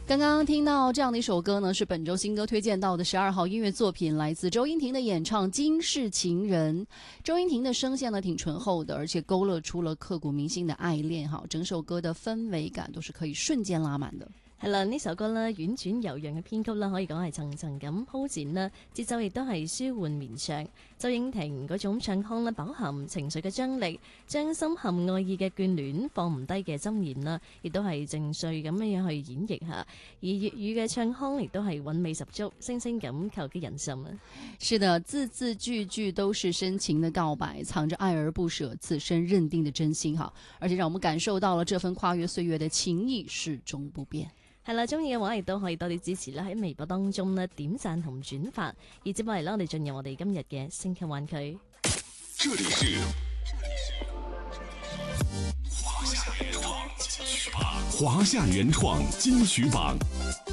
刚刚听到这样的一首歌呢，是本周新歌推荐到的12号音乐作品，来自周英婷的演唱《今世情人》。周英婷的声线呢挺醇厚的，而且勾勒出了刻骨铭心的爱戀，整首歌的氛圍感都是可以瞬間拉滿的。 係啦，呢首歌咧婉轉悠揚嘅編曲啦，可以講係層層咁鋪展啦，節奏亦都係舒緩綿暢。周英婷嗰種唱腔咧，飽含情緒嘅張力，將深含愛意嘅眷戀放唔低嘅箴言啦，亦都係靜邃咁樣去演繹下。而粵語嘅唱腔亦都係韻味十足，聲聲咁扣擊人心啊！ 是的，字字句句都是深情的告白，藏着愛而不捨、此生認定的真心而且讓我們感受到了這份跨越歲月的情誼始終不變。 係啦，中意嘅話亦都可以多啲支持啦，喺微博當中呢點讚同轉發。而接落嚟啦，我哋進入我哋今日嘅星級灣區。 這裡是華夏原創金曲榜。